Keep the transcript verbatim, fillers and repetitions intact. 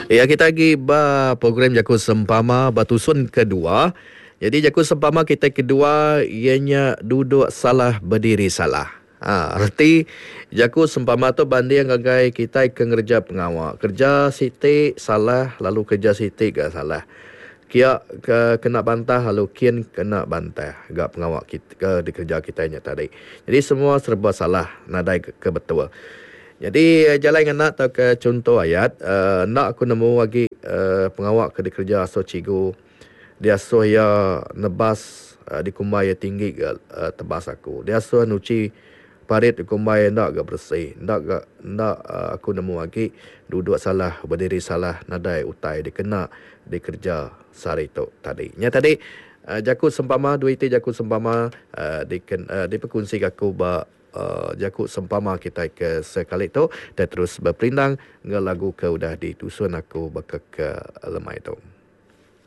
Ya, kita lagi ba program Jakun Sempama batusun kedua. Jadi Jakun Sempama kita kedua ianya duduk salah berdiri salah. Ha, arti Jakun Sempama tu banding ngagai kita ke kerja pengawal. Kerja siti salah lalu kerja siti gak salah. Kia ke, kena bantah lalu kian kena bantah gak pengawal kita ke di kerja kita nya tadi. Jadi semua serba salah nadai ke, ke betul. Jadi eh, jalan dengan nak tahu ke contoh ayat uh, nak aku nemu lagi uh, pengawak ke di kerja aso cigu dia so ya nebas uh, di kumbai tinggi ke uh, tebas aku dia so nuci parit di kumbai nak gak bersih nak gak nak uh, aku nemu lagi duduk salah berdiri salah nadai utai dikena di kerja sari itu tadi nya tadi uh, jakut sempama dua itu jakut sempama uh, di uh, di perkongsi aku ba Uh, jakut sempama kita ke sekali itu dan terus berperindang dengan lagu ke udah ditusun aku bakal ke lemah itu.